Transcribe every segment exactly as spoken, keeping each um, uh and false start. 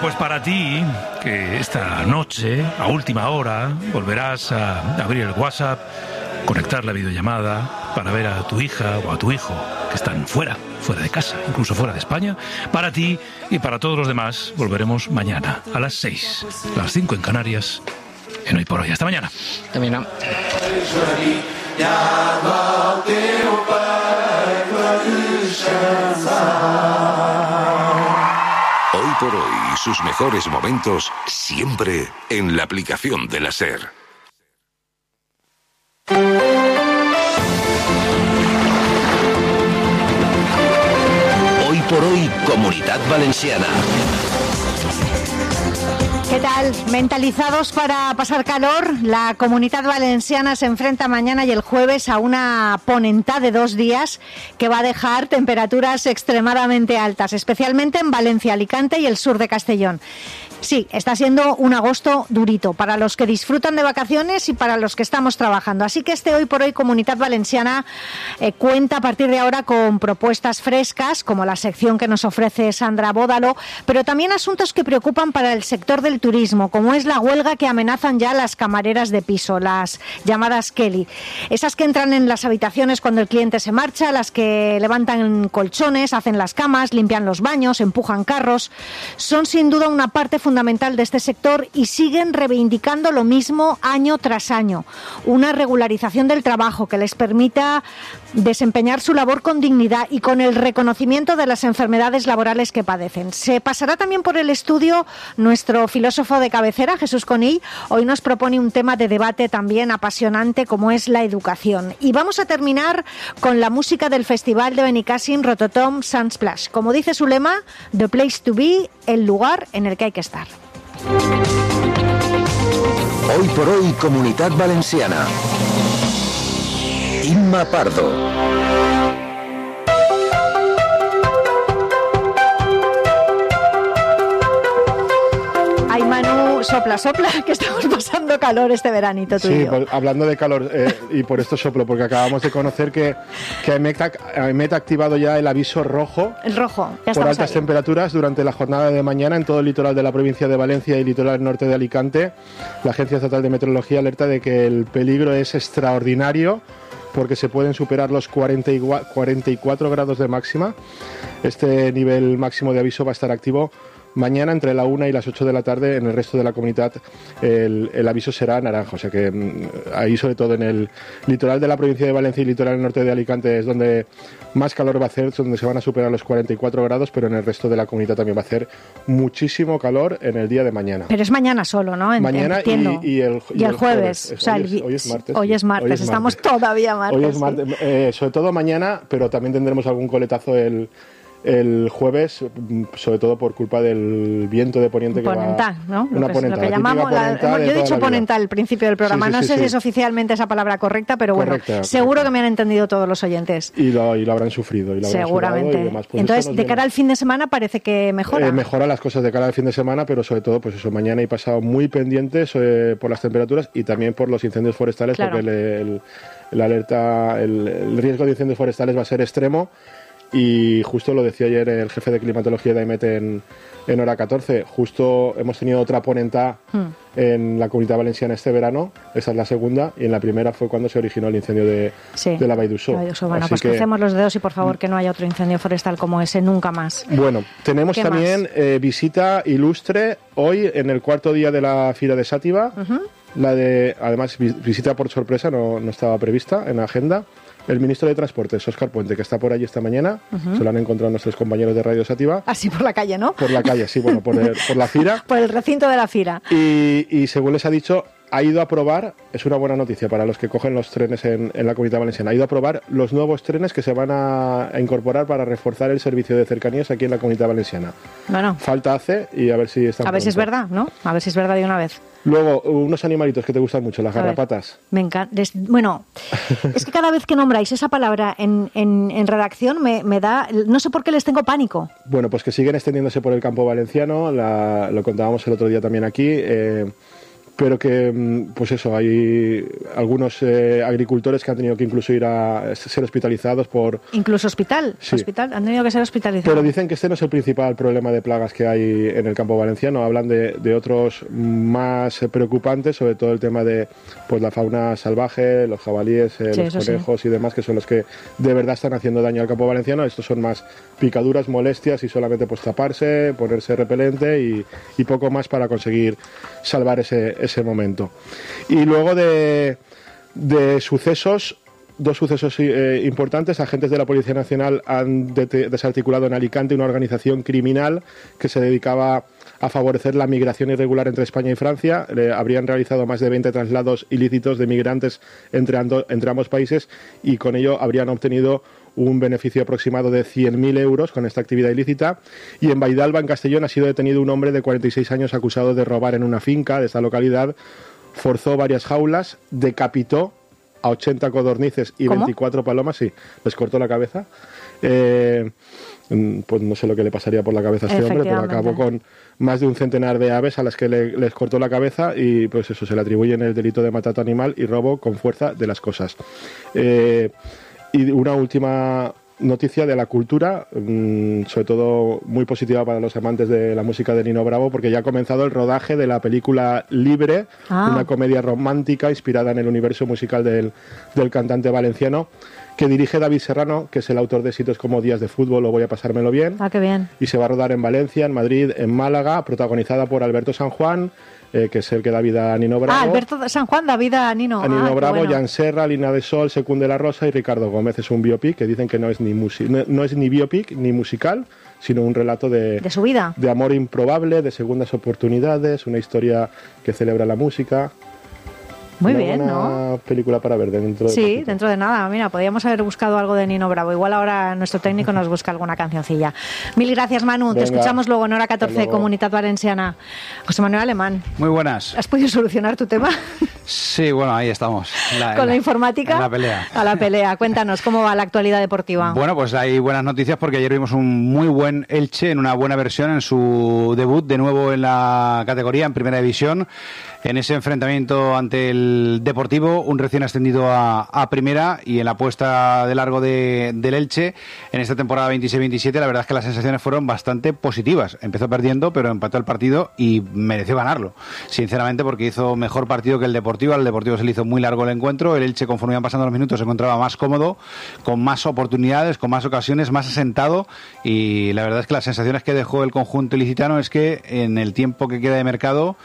pues para ti, que esta noche, a última hora, volverás a abrir el WhatsApp, conectar la videollamada para ver a tu hija o a tu hijo que están fuera, fuera de casa, incluso fuera de España. Para ti y para todos los demás, volveremos mañana a las seis, las cinco en Canarias, en Hoy por Hoy. Hasta mañana. Hasta mañana. Hoy por Hoy, sus mejores momentos siempre en la aplicación de la SER. Hoy por Hoy, Comunitat Valenciana. ¿Qué tal? Mentalizados para pasar calor, la Comunitat Valenciana se enfrenta mañana y el jueves a una ponentá de dos días que va a dejar temperaturas extremadamente altas, especialmente en Valencia, Alicante y el sur de Castellón. Sí, está siendo un agosto durito para los que disfrutan de vacaciones y para los que estamos trabajando. Así que este Hoy por Hoy Comunitat Valenciana eh, cuenta a partir de ahora con propuestas frescas, como la sección que nos ofrece Sandra Bódalo, pero también asuntos que preocupan para el sector del turismo, como es la huelga que amenazan ya las camareras de piso, las llamadas Kelly. Esas que entran en las habitaciones cuando el cliente se marcha, las que levantan colchones, hacen las camas, limpian los baños, empujan carros. Son sin duda una parte fundamental de este sector y siguen reivindicando lo mismo año tras año. Una regularización del trabajo que les permita desempeñar su labor con dignidad y con el reconocimiento de las enfermedades laborales que padecen. Se pasará también por el estudio nuestro filósofo de cabecera, Jesús Conill. Hoy nos propone un tema de debate también apasionante como es la educación. Y vamos a terminar con la música del Festival de Benicàssim, Rototom Sunsplash. Como dice su lema, The Place to Be, el lugar en el que hay que estar. Hoy por Hoy, Comunitat Valenciana. Imma Pardo. Ay, Manu, sopla, sopla, que estamos pasando calor este veranito tú y yo. Sí, hablando de calor, eh, y por esto soplo, porque acabamos de conocer que, que AEMET, ha, AEMET ha activado ya el aviso rojo. El rojo, ya por altas ahí. temperaturas durante la jornada de mañana en todo el litoral de la provincia de Valencia y el litoral norte de Alicante. La Agencia Estatal de Meteorología alerta de que el peligro es extraordinario, porque se pueden superar los cuarenta y cuatro grados de máxima. Este nivel máximo de aviso va a estar activo mañana entre la una y las ocho de la tarde. En el resto de la comunidad el, el aviso será naranja, o sea que ahí, sobre todo en el litoral de la provincia de Valencia y el litoral norte de Alicante, es donde más calor va a hacer, donde se van a superar los cuarenta y cuatro grados, pero en el resto de la comunidad también va a hacer muchísimo calor en el día de mañana. Pero es mañana solo, ¿no? En, mañana entiendo. y, y el, y el, el jueves. jueves. O sea, hoy, el, es, hoy es martes. Hoy es martes, hoy es estamos martes. todavía martes. Hoy es martes, sí. eh, sobre todo mañana, pero también tendremos algún coletazo el... el jueves, sobre todo por culpa del viento de poniente que ponental, va... ¿no? Una lo que, ponental, lo que llamamos la, yo he dicho ponental al principio del programa, sí, sí, no sí, sé sí. si es oficialmente esa palabra correcta, pero Correcta, bueno, seguro correcta. que me han entendido todos los oyentes. Y lo, y lo habrán sufrido. Y lo habrán seguramente. Y demás. Pues entonces, de cara al fin de semana parece que mejora. Eh, mejora las cosas de cara al fin de semana, pero sobre todo, pues eso, mañana y pasado muy pendientes eh, por las temperaturas y también por los incendios forestales, claro. porque el, el, el alerta, el, el riesgo de incendios forestales va a ser extremo. Y justo lo decía ayer el jefe de climatología de AEMET en, en Hora catorce, justo hemos tenido otra ponentá hmm. en la Comunitat Valenciana este verano, esa es la segunda, y en la primera fue cuando se originó el incendio de, sí, de la Vall d'Uixó. Bueno, Así pues que crucemos los dedos y por favor que no haya otro incendio forestal como ese nunca más. Bueno, tenemos también eh, visita ilustre hoy en el cuarto día de la Fira de Xàtiva, uh-huh. la de, además visita por sorpresa, no, no estaba prevista en la agenda. El ministro de Transportes, Óscar Puente, que está por allí esta mañana, uh-huh. se lo han encontrado nuestros compañeros de Radio Xàtiva. Así por la calle, ¿no? Por la calle, sí, bueno, por, el, por la Fira. Por el recinto de la Fira. Y, y según les ha dicho, ha ido a probar, es una buena noticia para los que cogen los trenes en, en la Comunitat Valenciana, ha ido a probar los nuevos trenes que se van a, a incorporar para reforzar el servicio de cercanías aquí en la Comunitat Valenciana. Bueno. Falta hace y a ver si están A ver pronto. si es verdad, ¿no? A ver si es verdad de una vez. Luego, unos animalitos que te gustan mucho, las a garrapatas. Ver, me encanta. Bueno, es que cada vez que nombráis esa palabra en, en, en redacción me, me da... No sé por qué les tengo pánico. Bueno, pues que siguen extendiéndose por el campo valenciano, la, lo contábamos el otro día también aquí. Eh, pero que, pues eso, hay algunos eh, agricultores que han tenido que incluso ir a ser hospitalizados por... ¿Incluso hospital? Sí. ¿Hospital? Han tenido que ser hospitalizados. Pero dicen que este no es el principal problema de plagas que hay en el campo valenciano. Hablan de, de otros más preocupantes, sobre todo el tema de pues la fauna salvaje, los jabalíes, eh, sí, los conejos sí. y demás, que son los que de verdad están haciendo daño al campo valenciano. Estos son más picaduras, molestias y solamente pues taparse, ponerse repelente y, y poco más para conseguir salvar ese, ese momento. Y luego de, de sucesos, dos sucesos eh, importantes. Agentes de la Policía Nacional han de desarticulado en Alicante una organización criminal que se dedicaba a favorecer la migración irregular entre España y Francia. Le habrían realizado más de veinte traslados ilícitos de migrantes entre, ando, entre ambos países y con ello habrían obtenido un beneficio aproximado de cien mil euros con esta actividad ilícita. Y en Baidalba, en Castellón, ha sido detenido un hombre de cuarenta y seis años acusado de robar en una finca de esta localidad. Forzó varias jaulas, decapitó a ochenta codornices y ¿Cómo? veinticuatro palomas, sí, les cortó la cabeza. Eh, pues no sé lo que le pasaría por la cabeza a este hombre, pero acabó con más de un centenar de aves a las que le, les cortó la cabeza y pues eso, se le atribuyen el delito de maltrato animal y robo con fuerza de las cosas. Eh, y una última noticia de la cultura, sobre todo muy positiva para los amantes de la música de Nino Bravo, porque ya ha comenzado el rodaje de la película Libre, ah. una comedia romántica inspirada en el universo musical del, del cantante valenciano, que dirige David Serrano, que es el autor de éxitos como Días de fútbol o Voy a pasármelo bien. Ah, qué bien. Y se va a rodar en Valencia, en Madrid, en Málaga, protagonizada por Alberto San Juan, eh, que es el que da vida a Nino Bravo. Ah, Alberto San Juan da vida a Nino. A Nino ah, Bravo, bueno. Jan Serra, Lina de Sol, Secunde la Rosa y Ricardo Gómez. Es un biopic que dicen que no es ni, musi- no, no es ni biopic ni musical, sino un relato de, de su vida. De amor improbable, de segundas oportunidades, una historia que celebra la música. Muy una bien, buena ¿no? película para ver dentro de Sí, poquito. dentro de nada. Mira, podríamos haber buscado algo de Nino Bravo. Igual ahora nuestro técnico nos busca alguna cancioncilla. Mil gracias, Manu. Venga, te escuchamos luego en hora catorce, Comunidad Valenciana. José Manuel Alemán. Muy buenas. ¿Has podido solucionar tu tema? Sí, bueno, ahí estamos. La, ¿Con la, la informática? En la pelea. A la pelea. Cuéntanos, ¿cómo va la actualidad deportiva? Bueno, pues hay buenas noticias porque ayer vimos un muy buen Elche en una buena versión en su debut de nuevo en la categoría, en Primera División. En ese enfrentamiento ante el Deportivo, un recién ascendido a, a Primera, y en la apuesta de largo de, del Elche en esta temporada veintiséis veintisiete, la verdad es que las sensaciones fueron bastante positivas. Empezó perdiendo, pero empató el partido y mereció ganarlo, sinceramente, porque hizo mejor partido que el Deportivo. Al Deportivo se le hizo muy largo el encuentro. El Elche, conforme iban pasando los minutos, se encontraba más cómodo, con más oportunidades, con más ocasiones, más asentado, y la verdad es que las sensaciones que dejó el conjunto ilicitano es que en el tiempo que queda de mercado,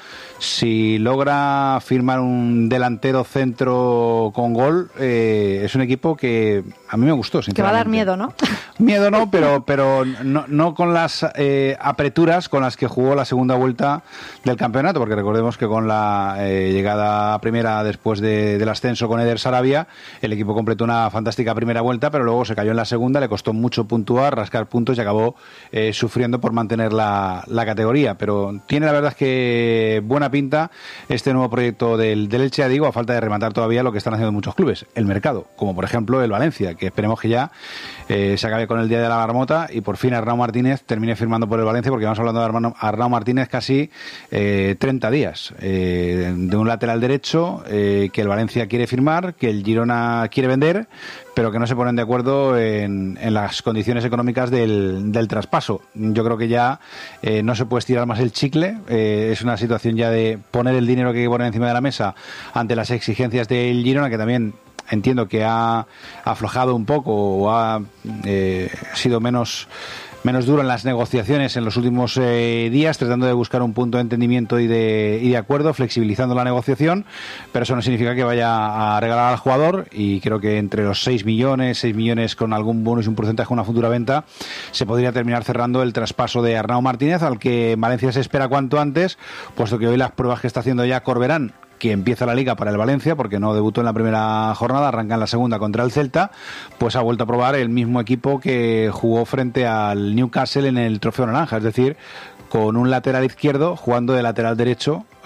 si logra firmar un delantero centro con gol, eh, es un equipo que a mí me gustó, sinceramente. Que va a dar miedo, ¿no? Miedo no, pero pero no, no con las eh, apreturas con las que jugó la segunda vuelta del campeonato, porque recordemos que con la eh, llegada a Primera después de, del ascenso con Eder Sarabia, el equipo completó una fantástica primera vuelta, pero luego se cayó en la segunda, le costó mucho puntuar, rascar puntos y acabó eh, sufriendo por mantener la, la categoría. Pero tiene la verdad que buena pinta este nuevo proyecto del, del Elche, ya digo, a falta de rematar todavía lo que están haciendo muchos clubes, el mercado, como por ejemplo el Valencia, que esperemos que ya eh, se acabe con el día de la marmota y por fin Arnau Martínez termine firmando por el Valencia, porque vamos hablando de Arnau, Arnau Martínez casi eh, treinta días, eh, de un lateral derecho eh, que el Valencia quiere firmar, que el Girona quiere vender, pero que no se ponen de acuerdo en, en las condiciones económicas del, del traspaso. Yo creo que ya eh, no se puede estirar más el chicle, eh, es una situación ya de poner el dinero que hay que poner encima de la mesa ante las exigencias del Girona, que también entiendo que ha aflojado un poco o ha eh, sido menos menos duro en las negociaciones en los últimos eh, días, tratando de buscar un punto de entendimiento y de, y de acuerdo, flexibilizando la negociación, pero eso no significa que vaya a regalar al jugador, y creo que entre los seis millones, seis millones con algún bonus y un porcentaje de una futura venta, se podría terminar cerrando el traspaso de Arnau Martínez, al que Valencia se espera cuanto antes, puesto que hoy las pruebas que está haciendo ya Corberán, que empieza la Liga para el Valencia, porque no debutó en la primera jornada, arranca en la segunda contra el Celta, pues ha vuelto a probar el mismo equipo que jugó frente al Newcastle en el Trofeo Naranja, es decir, con un lateral izquierdo jugando de lateral derecho,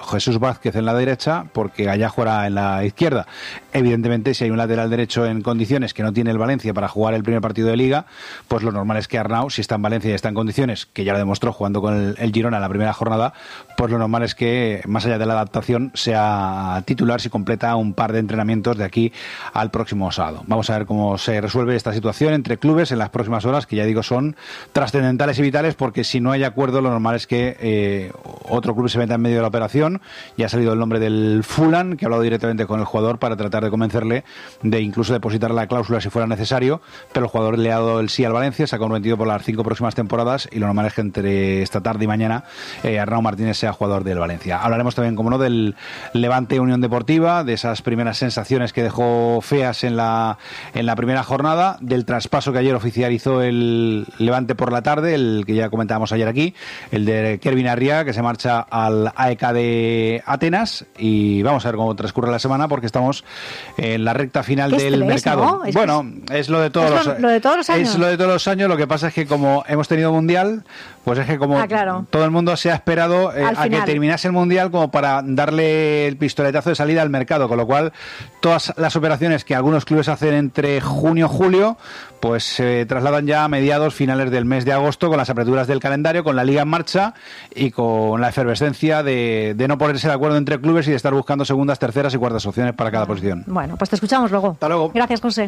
Jesús Vázquez en la derecha, porque Gallá jugará en la izquierda. Evidentemente, si hay un lateral derecho en condiciones que no tiene el Valencia para jugar el primer partido de Liga, pues lo normal es que Arnau, si está en Valencia y está en condiciones, que ya lo demostró jugando con el, el Girona en la primera jornada, pues lo normal es que, más allá de la adaptación, sea titular si completa un par de entrenamientos de aquí al próximo sábado. Vamos a ver cómo se resuelve esta situación entre clubes en las próximas horas, que ya digo son trascendentales y vitales, porque si no hay acuerdo, lo normal es que eh, otro club se meta en medio de la operación. Ya ha salido el nombre del Fulham, que ha hablado directamente con el jugador para tratar de convencerle de incluso depositar la cláusula si fuera necesario, pero el jugador le ha dado el sí al Valencia, se ha comprometido por las cinco próximas temporadas y lo normal es que entre esta tarde y mañana eh, Arnau Martínez sea jugador del Valencia. Hablaremos también, como no, del Levante Unión Deportiva, de esas primeras sensaciones que dejó feas en la, en la primera jornada, del traspaso que ayer oficializó el Levante por la tarde, el que ya comentábamos ayer aquí, el de Kervin Arriaga, que se marcha al A E K de Atenas, y vamos a ver cómo transcurre la semana, porque estamos en la recta final del estrés, mercado. ¿no? Es bueno, es lo de todos es lo, los lo de todos los años. Es lo de todos los años. Lo que pasa es que como hemos tenido mundial, pues es que como ah, claro. todo el mundo se ha esperado eh, a que terminase el mundial como para darle el pistoletazo de salida al mercado, con lo cual todas las operaciones que algunos clubes hacen entre junio y julio, pues se eh, trasladan ya a mediados, finales del mes de agosto, con las aperturas del calendario, con la liga en marcha y con la efervescencia de, de no ponerse de acuerdo entre clubes y de estar buscando segundas, terceras y cuartas opciones para cada posición. Bueno, pues te escuchamos luego. Hasta luego. Gracias, José.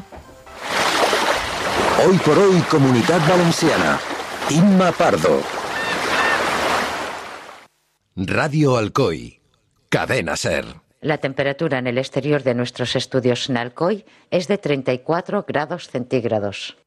Hoy por hoy, Comunitat Valenciana. Imma Pardo. Radio Alcoy. Cadena SER. La temperatura en el exterior de nuestros estudios en Alcoy es de treinta y cuatro grados centígrados.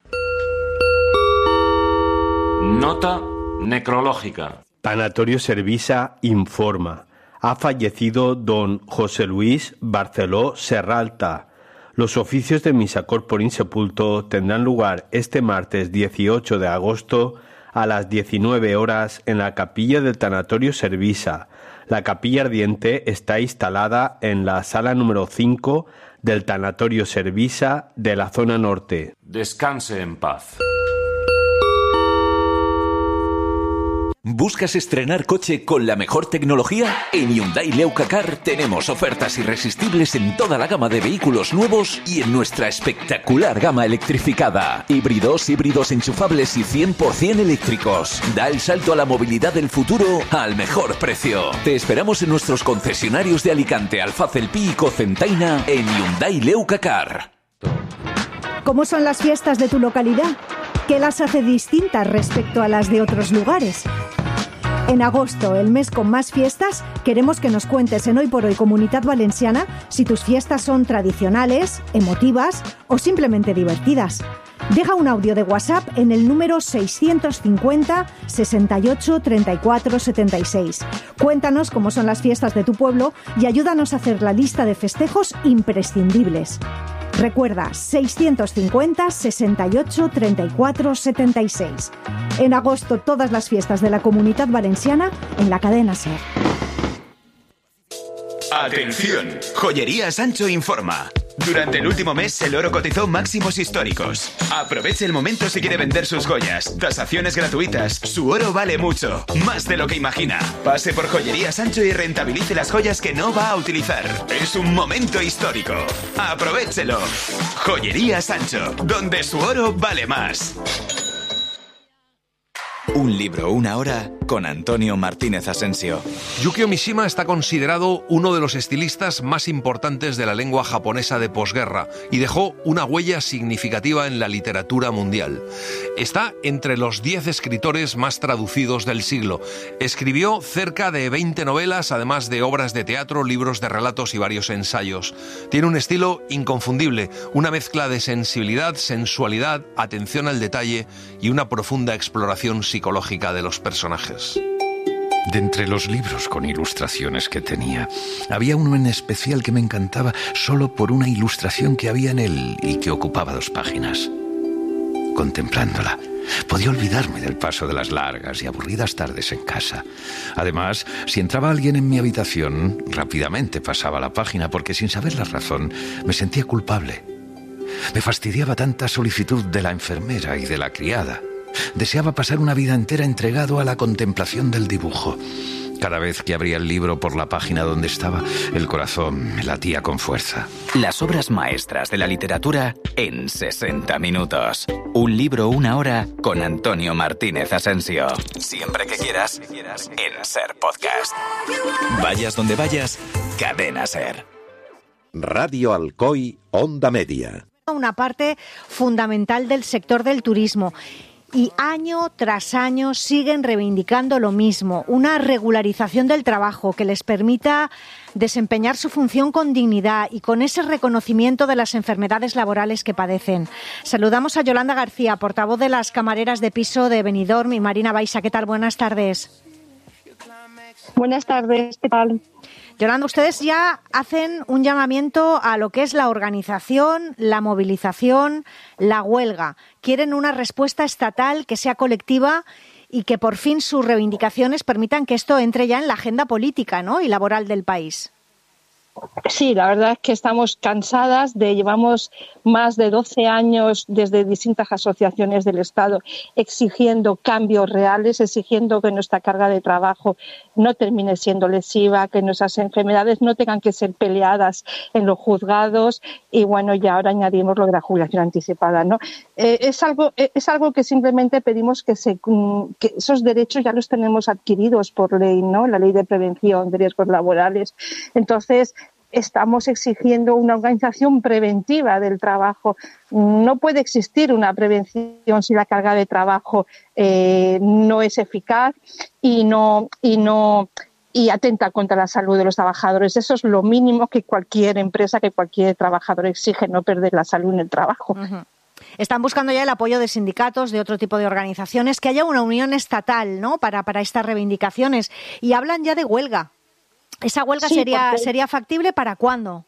Nota necrológica. Tanatorio Servisa informa. Ha fallecido don José Luis Barceló Serralta. Los oficios de misa corporis sepulto tendrán lugar este martes dieciocho de agosto a las diecinueve horas en la capilla del Tanatorio Servisa. La capilla ardiente está instalada en la sala número cinco del Tanatorio Servisa de la zona norte. Descanse en paz. ¿Buscas estrenar coche con la mejor tecnología? En Hyundai Leucacar tenemos ofertas irresistibles en toda la gama de vehículos nuevos y en nuestra espectacular gama electrificada. Híbridos, híbridos enchufables y cien por ciento eléctricos. Da el salto a la movilidad del futuro al mejor precio. Te esperamos en nuestros concesionarios de Alicante, Alfaz, El Pi y Cocentaina en Hyundai Leucacar. ¿Cómo son las fiestas de tu localidad? ¿Qué las hace distintas respecto a las de otros lugares? En agosto, el mes con más fiestas, queremos que nos cuentes en Hoy por Hoy Comunitat Valenciana si tus fiestas son tradicionales, emotivas o simplemente divertidas. Deja un audio de WhatsApp en el número seiscientos cincuenta, sesenta y ocho, treinta y cuatro, setenta y seis. Cuéntanos cómo son las fiestas de tu pueblo y ayúdanos a hacer la lista de festejos imprescindibles. Recuerda, seiscientos cincuenta, sesenta y ocho, treinta y cuatro, setenta y seis. En agosto, todas las fiestas de la Comunitat Valenciana en la cadena SER. Atención, Joyería Sancho informa. Durante el último mes, el oro cotizó máximos históricos. Aproveche el momento si quiere vender sus joyas. Tasaciones gratuitas. Su oro vale mucho, más de lo que imagina. Pase por Joyería Sancho y rentabilice las joyas que no va a utilizar. Es un momento histórico. Aprovéchelo. Joyería Sancho, donde su oro vale más. Un libro, una hora, con Antonio Martínez Asensio. Yukio Mishima está considerado uno de los estilistas más importantes de la lengua japonesa de posguerra y dejó una huella significativa en la literatura mundial. Está entre los diez escritores más traducidos del siglo. Escribió cerca de veinte novelas, además de obras de teatro, libros de relatos y varios ensayos. Tiene un estilo inconfundible, una mezcla de sensibilidad, sensualidad, atención al detalle y una profunda exploración psicológica. psicológica de los personajes. De entre los libros con ilustraciones que tenía, había uno en especial que me encantaba solo por una ilustración que había en él y que ocupaba dos páginas. Contemplándola, podía olvidarme del paso de las largas y aburridas tardes en casa. Además, si entraba alguien en mi habitación, rápidamente pasaba la página porque, sin saber la razón, me sentía culpable. Me fastidiaba tanta solicitud de la enfermera y de la criada. Deseaba pasar una vida entera entregado a la contemplación del dibujo. Cada vez que abría el libro por la página donde estaba, el corazón me latía con fuerza. Las obras maestras de la literatura en sesenta minutos. Un libro, una hora con Antonio Martínez Asensio. Siempre que quieras, en SER Podcast. Vayas donde vayas, Cadena SER. Radio Alcoy, Onda Media. Una parte fundamental del sector del turismo. Y año tras año siguen reivindicando lo mismo, una regularización del trabajo que les permita desempeñar su función con dignidad y con ese reconocimiento de las enfermedades laborales que padecen. Saludamos a Yolanda García, portavoz de las camareras de piso de Benidorm, y Marina Baixa. ¿Qué tal? Buenas tardes. Buenas tardes, ¿qué tal? Yolanda, ustedes ya hacen un llamamiento a lo que es la organización, la movilización, la huelga. Quieren una respuesta estatal que sea colectiva y que por fin sus reivindicaciones permitan que esto entre ya en la agenda política, ¿no?, y laboral del país. Sí, la verdad es que estamos cansadas de, llevamos más de doce años desde distintas asociaciones del Estado exigiendo cambios reales, exigiendo que nuestra carga de trabajo no termine siendo lesiva, que nuestras enfermedades no tengan que ser peleadas en los juzgados y bueno, y ahora añadimos lo de la jubilación anticipada, ¿no? Eh, es algo, es algo que simplemente pedimos que, se, que esos derechos ya los tenemos adquiridos por ley, ¿no? La ley de prevención de riesgos laborales. Entonces, estamos exigiendo una organización preventiva del trabajo. No puede existir una prevención si la carga de trabajo eh, no es eficaz y no y no y atenta contra la salud de los trabajadores. Eso es lo mínimo que cualquier empresa, que cualquier trabajador exige, no perder la salud en el trabajo. Uh-huh. Están buscando ya el apoyo de sindicatos, de otro tipo de organizaciones, que haya una unión estatal, ¿no?, para, para estas reivindicaciones. Y hablan ya de huelga. ¿Esa huelga sí, sería, porque... sería factible para cuándo?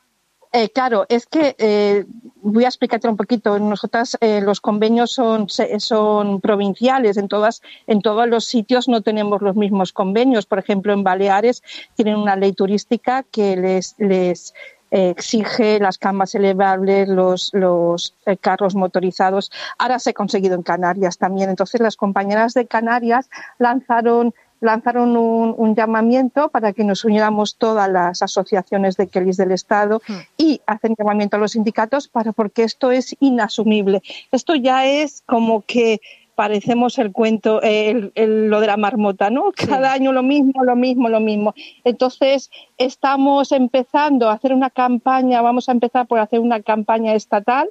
Eh, claro, es que eh, voy a explicarte un poquito. Nosotras eh, los convenios son son provinciales. En todas en todos los sitios no tenemos los mismos convenios. Por ejemplo, en Baleares tienen una ley turística que les les eh, exige las camas elevables, los los eh, carros motorizados. Ahora se ha conseguido en Canarias también. Entonces, las compañeras de Canarias lanzaron lanzaron un, un llamamiento para que nos uniéramos todas las asociaciones de Kellys del Estado mm. y hacen llamamiento a los sindicatos para porque esto es inasumible. Esto ya es como que parecemos el cuento, el, el, lo de la marmota, ¿no? Cada sí. año lo mismo, lo mismo, lo mismo. Entonces, estamos empezando a hacer una campaña, vamos a empezar por hacer una campaña estatal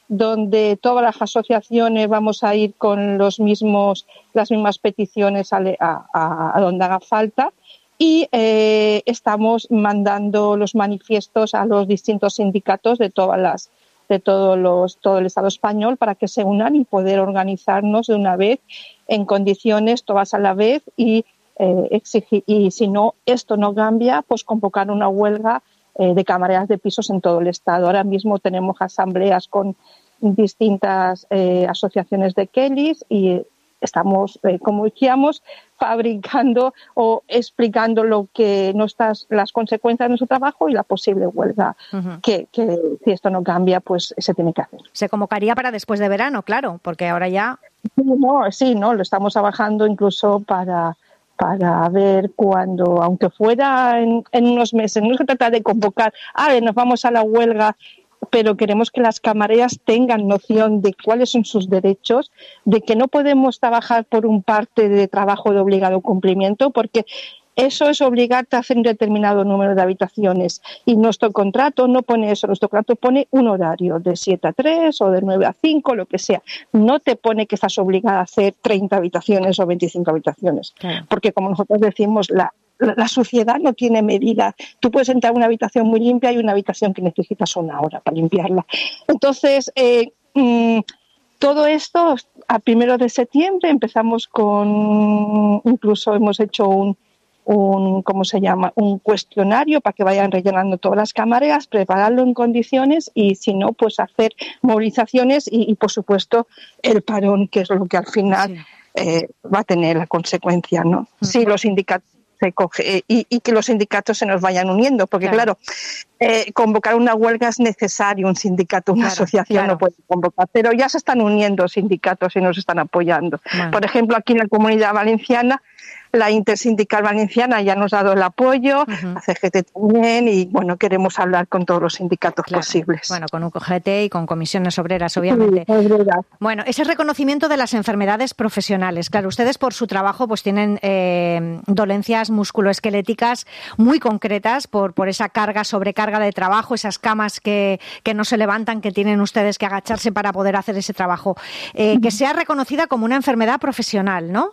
donde todas las asociaciones vamos a ir con los mismos, las mismas peticiones a, a, a donde haga falta y eh, estamos mandando los manifiestos a los distintos sindicatos de todas las de todos los todo el Estado español para que se unan y poder organizarnos de una vez en condiciones todas a la vez y eh, exigir, y si no esto no cambia, pues convocar una huelga eh, de camareras de pisos en todo el Estado. Ahora mismo tenemos asambleas con distintas eh, asociaciones de Kellys y estamos, eh, como decíamos, fabricando o explicando lo que nuestras, las consecuencias de nuestro trabajo y la posible huelga uh-huh. que, que si esto no cambia, pues se tiene que hacer. Se convocaría para después de verano, claro, porque ahora ya... No, sí, no, lo estamos trabajando incluso para... para ver cuándo, aunque fuera en, en unos meses, no se trata de convocar, ah, nos vamos a la huelga, pero queremos que las camareras tengan noción de cuáles son sus derechos, de que no podemos trabajar por un parte de trabajo de obligado cumplimiento, porque eso es obligarte a hacer un determinado número de habitaciones y nuestro contrato no pone eso, nuestro contrato pone un horario de siete a tres o de nueve a cinco, lo que sea. No te pone que estás obligada a hacer treinta habitaciones o veinticinco habitaciones, claro. Porque como nosotros decimos, la La suciedad no tiene medida. Tú puedes entrar a una habitación muy limpia y una habitación que necesitas una hora para limpiarla. Entonces, eh, mmm, todo esto a primero de septiembre empezamos con, incluso hemos hecho un, un, ¿cómo se llama? Un cuestionario para que vayan rellenando todas las camareras, prepararlo en condiciones y si no, pues hacer movilizaciones y, y por supuesto, el parón, que es lo que al final sí. eh, va a tener la consecuencia, ¿no? Uh-huh. Si los sindicatos se coge y, y que los sindicatos se nos vayan uniendo, porque claro, claro eh, convocar una huelga es necesario, un sindicato, una claro, asociación claro. no puede convocar, pero ya se están uniendo sindicatos y nos están apoyando. Bueno. Por ejemplo, aquí en la Comunidad Valenciana la Intersindical Valenciana ya nos ha dado el apoyo, uh-huh. la C G T también, y bueno, queremos hablar con todos los sindicatos claro. posibles. Bueno, con U G T y con comisiones obreras, obviamente. Sí, es verdad. Bueno, ese reconocimiento de las enfermedades profesionales. Claro, ustedes por su trabajo pues tienen eh, dolencias musculoesqueléticas muy concretas por, por esa carga, sobrecarga de trabajo, esas camas que, que no se levantan, que tienen ustedes que agacharse para poder hacer ese trabajo. Eh, uh-huh. Que sea reconocida como una enfermedad profesional, ¿no?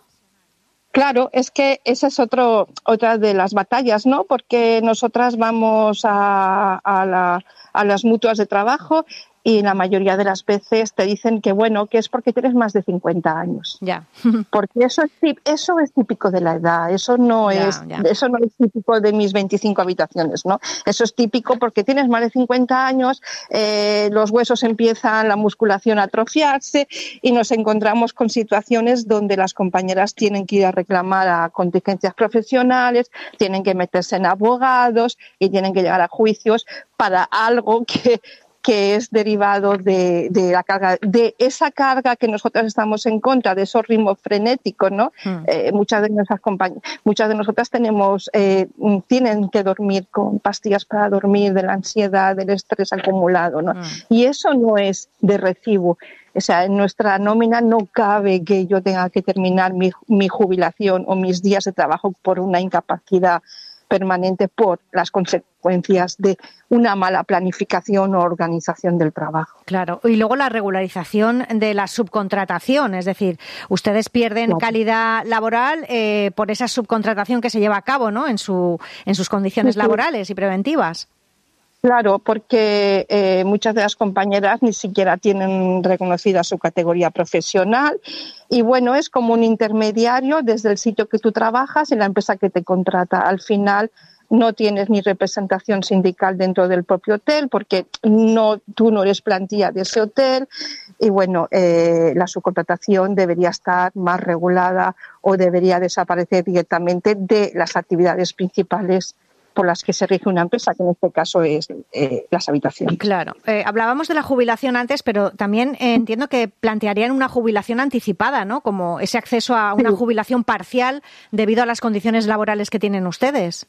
Claro, es que esa es otro, otra de las batallas, ¿no? Porque nosotras vamos a, a, la, a las mutuas de trabajo y la mayoría de las veces te dicen que, bueno, que es porque tienes más de cincuenta años. Ya. Porque eso es, eso es típico de la edad, eso no, ya, es, ya. eso no es típico de mis veinticinco habitaciones, ¿no? Eso es típico porque tienes más de cincuenta años, eh, los huesos empiezan, la musculación a atrofiarse y nos encontramos con situaciones donde las compañeras tienen que ir a reclamar a contingencias profesionales, tienen que meterse en abogados y tienen que llegar a juicios para algo que que es derivado de, de la carga, de esa carga que nosotros estamos en contra, de esos ritmos frenéticos, ¿no? Mm. Eh, muchas de nuestras compañ- muchas de nosotras tenemos, eh, tienen que dormir con pastillas para dormir, de la ansiedad, del estrés acumulado, ¿no? Mm. Y eso no es de recibo. O sea, en nuestra nómina no cabe que yo tenga que terminar mi, mi jubilación o mis días de trabajo por una incapacidad permanente por las consecuencias de una mala planificación o organización del trabajo. Claro, y luego la regularización de la subcontratación, es decir, ustedes pierden claro. calidad laboral eh, por esa subcontratación que se lleva a cabo, ¿no? En su en sus condiciones sí, sí. laborales y preventivas. Claro, porque eh, muchas de las compañeras ni siquiera tienen reconocida su categoría profesional y bueno, es como un intermediario desde el sitio que tú trabajas y la empresa que te contrata. Al final no tienes ni representación sindical dentro del propio hotel porque no, tú no eres plantilla de ese hotel y bueno, eh, la subcontratación debería estar más regulada o debería desaparecer directamente de las actividades principales por las que se rige una empresa, que en este caso es eh, las habitaciones. Claro. Eh, hablábamos de la jubilación antes, pero también eh, entiendo que plantearían una jubilación anticipada, ¿no? Como ese acceso a una sí. jubilación parcial debido a las condiciones laborales que tienen ustedes.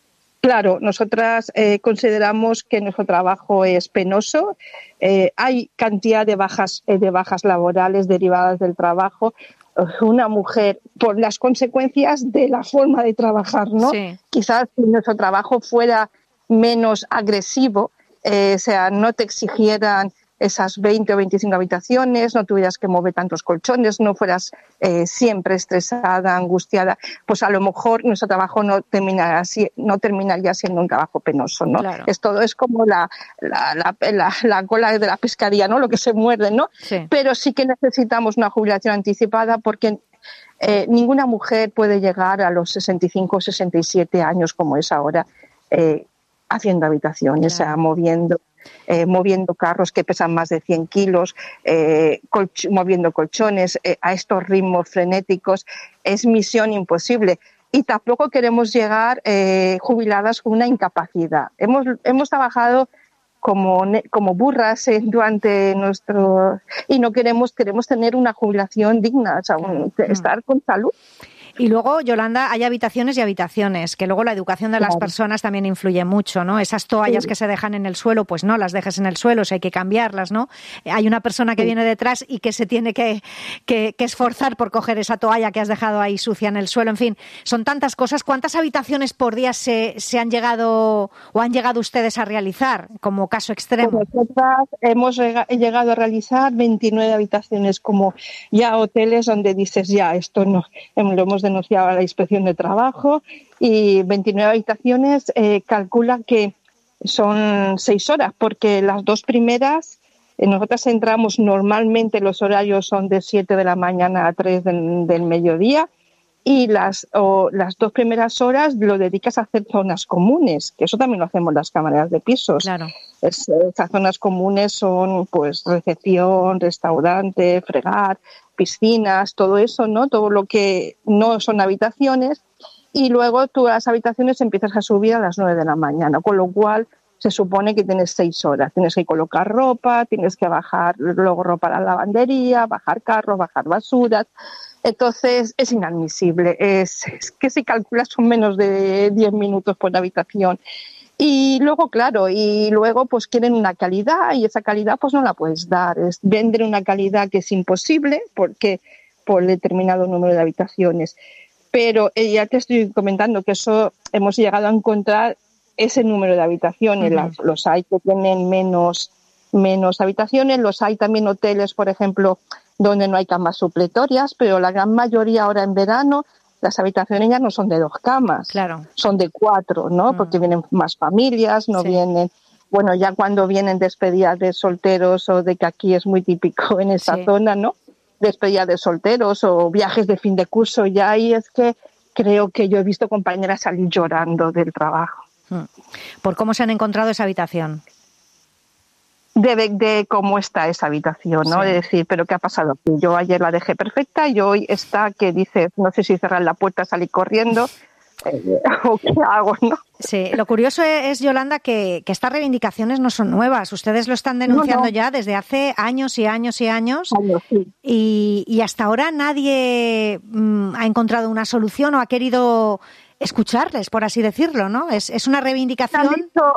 Claro, nosotras eh, consideramos que nuestro trabajo es penoso. Eh, hay cantidad de bajas, eh, de bajas laborales derivadas del trabajo. Una mujer, por las consecuencias de la forma de trabajar, ¿no? Sí. Quizás si nuestro trabajo fuera menos agresivo, eh, o sea, no te exigieran esas veinte o veinticinco habitaciones, no tuvieras que mover tantos colchones, no fueras eh, siempre estresada, angustiada, pues a lo mejor nuestro trabajo no terminaría, no terminaría siendo un trabajo penoso, ¿no? Claro. Es todo es como la, la, la, la, la cola de la pescaría, ¿no? Lo que se muerde, ¿no? Sí. Pero sí que necesitamos una jubilación anticipada porque eh, ninguna mujer puede llegar a los sesenta y cinco o sesenta y siete años como es ahora eh, haciendo habitaciones, claro. o sea, moviendo Eh, moviendo carros que pesan más de cien kilos, eh, colch- moviendo colchones eh, a estos ritmos frenéticos, es misión imposible. Y tampoco queremos llegar eh, jubiladas con una incapacidad. Hemos, hemos trabajado como, como burras eh, durante nuestro... y no queremos, queremos tener una jubilación digna, o sea, un, estar con salud. Y luego, Yolanda, hay habitaciones y habitaciones, que luego la educación de las claro. personas también influye mucho, ¿no? Esas toallas sí. que se dejan en el suelo, pues no las dejes en el suelo, o sea, hay que cambiarlas, ¿no? Hay una persona que sí. viene detrás y que se tiene que, que, que esforzar por coger esa toalla que has dejado ahí sucia en el suelo, en fin, son tantas cosas. ¿Cuántas habitaciones por día se, se han llegado o han llegado ustedes a realizar, como caso extremo? Nosotras hemos llegado a realizar veintinueve habitaciones, como ya hoteles donde dices, ya, esto no, lo hemos denunciado a la Inspección de Trabajo, y veintinueve habitaciones eh, calcula que son seis horas, porque las dos primeras, eh, nosotras entramos normalmente, los horarios son de siete de la mañana a tres del, del mediodía, y las, o, las dos primeras horas lo dedicas a hacer zonas comunes, que eso también lo hacemos las camareras de pisos. Claro. Es, esas zonas comunes son pues recepción, restaurante, fregar, piscinas, todo eso, ¿no? Todo lo que no son habitaciones, y luego tú a las habitaciones empiezas a subir a las nueve de la mañana, con lo cual se supone que tienes seis horas. Tienes que colocar ropa, tienes que bajar luego ropa a la lavandería, bajar carros, bajar basuras. Entonces es inadmisible, es, es que si calculas son menos de diez minutos por habitación. Y luego, claro, y luego pues quieren una calidad y esa calidad pues no la puedes dar. Es, venden una calidad que es imposible porque por determinado número de habitaciones. Pero eh, ya te estoy comentando que eso hemos llegado a encontrar ese número de habitaciones. Uh-huh. Las, los hay que tienen menos, menos habitaciones, los hay también hoteles, por ejemplo, donde no hay camas supletorias, pero la gran mayoría ahora en verano las habitaciones ya no son de dos camas, claro. son de cuatro, ¿no? Mm. Porque vienen más familias, no sí. vienen, bueno, ya cuando vienen despedidas de solteros o de que aquí es muy típico en esa sí. zona, ¿no? Despedidas de solteros o viajes de fin de curso, ya ahí es que creo que yo he visto compañeras salir llorando del trabajo. Mm. ¿Por cómo se han encontrado esa habitación? De, de cómo está esa habitación, ¿no? Sí. De decir, pero ¿qué ha pasado aquí? Yo ayer la dejé perfecta y hoy está que dice, no sé si cerrar la puerta, salir corriendo eh, o qué hago, ¿no? Sí, lo curioso es, Yolanda, que, que estas reivindicaciones no son nuevas. Ustedes lo están denunciando no, no. ya desde hace años y años y años. años sí. y, y hasta ahora nadie mm, ha encontrado una solución o ha querido escucharles, por así decirlo, ¿no? Es, es una reivindicación...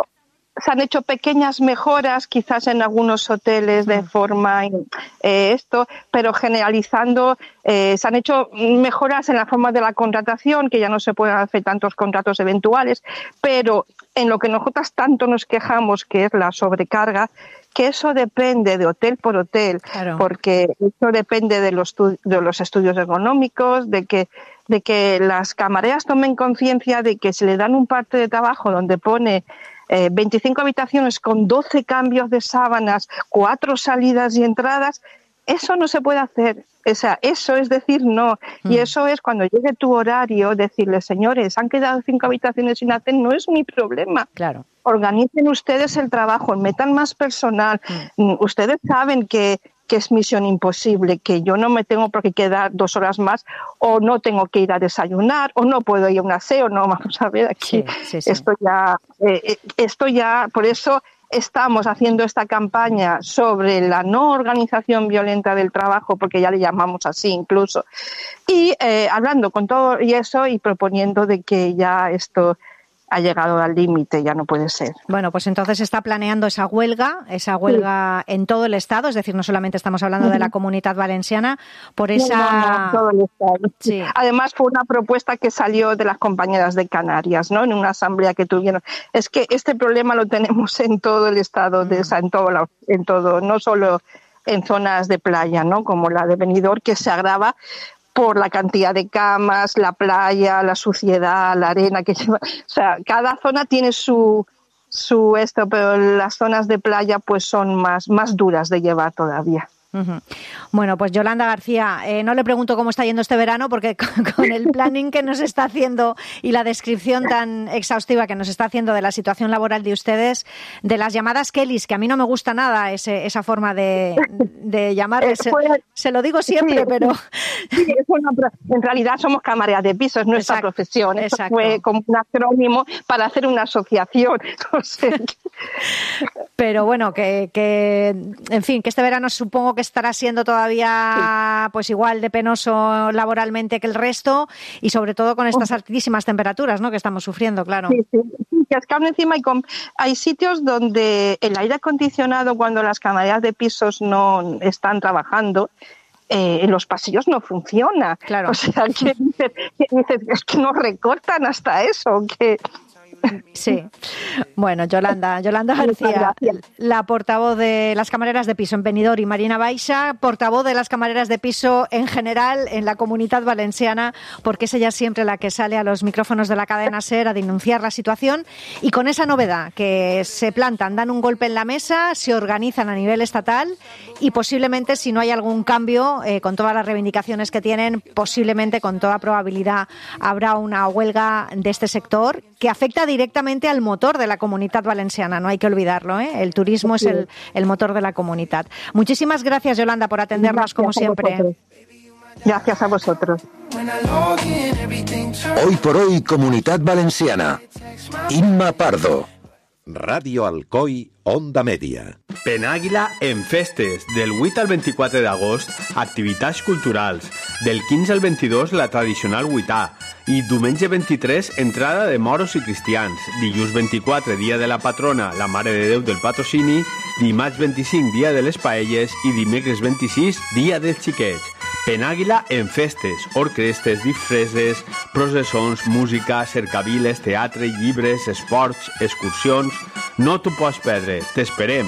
Se han hecho pequeñas mejoras, quizás en algunos hoteles de forma eh, esto, pero generalizando eh, se han hecho mejoras en la forma de la contratación, que ya no se pueden hacer tantos contratos eventuales, pero en lo que nosotras tanto nos quejamos, que es la sobrecarga, que eso depende de hotel por hotel, claro. porque eso depende de los, de los estudios económicos, de que de que las camareras tomen conciencia de que se le dan un parte de trabajo donde pone Eh, veinticinco habitaciones con doce cambios de sábanas, cuatro salidas y entradas, eso no se puede hacer. O sea, eso es decir no. Mm. Y eso es cuando llegue tu horario, decirle, señores, han quedado cinco habitaciones sin hacer, no es mi problema. Claro. Organicen ustedes el trabajo, metan más personal. Mm. Ustedes saben que que es misión imposible, que yo no me tengo por qué quedar dos horas más o no tengo que ir a desayunar o no puedo ir a un aseo, no, vamos a ver aquí, sí, sí, sí. esto ya, eh, esto ya, por eso estamos haciendo esta campaña sobre la no organización violenta del trabajo, porque ya le llamamos así incluso, y eh, hablando con todo y eso y proponiendo de que ya esto ha llegado al límite, ya no puede ser. Bueno, pues entonces se está planeando esa huelga, esa huelga sí. en todo el Estado, es decir, no solamente estamos hablando uh-huh. de la Comunidad Valenciana, por esa... No, no, no, todo el Estado. Sí. Además fue una propuesta que salió de las compañeras de Canarias, ¿no? En una asamblea que tuvieron. Es que este problema lo tenemos en todo el Estado, de, uh-huh. o sea, en todo, la, en todo, no solo en zonas de playa, ¿no? Como la de Benidorm, que se agrava por la cantidad de camas, la playa, la suciedad, la arena que lleva. O sea, cada zona tiene su su esto, pero las zonas de playa pues son más, más duras de llevar todavía. Uh-huh. Bueno, pues Yolanda García, eh, no le pregunto cómo está yendo este verano porque con, con el planning que nos está haciendo y la descripción tan exhaustiva que nos está haciendo de la situación laboral de ustedes, de las llamadas Kellys, que a mí no me gusta nada ese, esa forma de, de llamarles, se, se lo digo siempre, sí, pero... Sí, es una, en realidad somos camareras de piso, es nuestra exacto, profesión, eso exacto. fue como un acrónimo para hacer una asociación, no sé. Pero bueno, que, que en fin, que este verano supongo que estará siendo todavía sí. pues igual de penoso laboralmente que el resto y sobre todo con estas altísimas temperaturas, ¿no?, que estamos sufriendo, claro. Sí, sí, sí, que es que aún encima hay, hay sitios donde el aire acondicionado, cuando las camareras de pisos no están trabajando, eh, en los pasillos no funciona. Claro. O sea, que dices, que dices, es que nos recortan hasta eso, que... Sí. Bueno, Yolanda, Yolanda García, la portavoz de las camareras de piso en Benidorm y Marina Baixa, portavoz de las camareras de piso en general en la Comunidad Valenciana, porque es ella siempre la que sale a los micrófonos de la cadena SER a denunciar la situación y con esa novedad, que se plantan, dan un golpe en la mesa, se organizan a nivel estatal y posiblemente, si no hay algún cambio, eh, con todas las reivindicaciones que tienen, posiblemente con toda probabilidad habrá una huelga de este sector que afecta directamente al motor de la Comunidad Valenciana, no hay que olvidarlo, ¿eh? El turismo es el, el motor de la comunidad. Muchísimas gracias, Yolanda, por atendernos gracias como siempre. Vosotros. Gracias a vosotros. Hoy por hoy, Comunidad Valenciana. Inma Pardo. Radio Alcoi, Onda Media. Penàguila en festes. Del vuit al vint-i-quatre d'agost, activitats culturals. Del quinze al vint-i-dos, la tradicional huità. I diumenge vint-i-tres, entrada de moros i cristians. Dilluns vint-i-quatre, dia de la patrona, la Mare de Déu del Patrocini. Dimarts vint-i-cinc, dia de les paelles. I dimecres vint-i-sis, dia dels xiquets. Penàguila en festes, orquestes, disfresses, processons, música, cercaviles, teatre, llibres, esports, excursions... No t'ho pots perdre, t'esperem.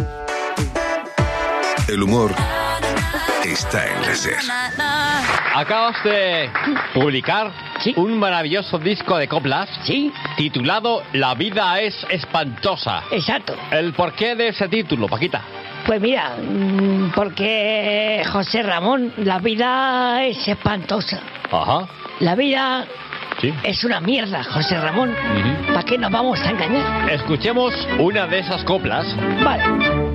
El humor está en la SER. Acabas de publicar ¿Sí? un maravilloso disco de coplas ¿Sí? titulado La vida es espantosa. Exacto. ¿El porqué de ese título, Paquita? Pues mira, porque José Ramón, la vida es espantosa. Ajá. La vida ¿Sí? es una mierda, José Ramón. Uh-huh. ¿Para qué nos vamos a engañar? Escuchemos una de esas coplas. Vale.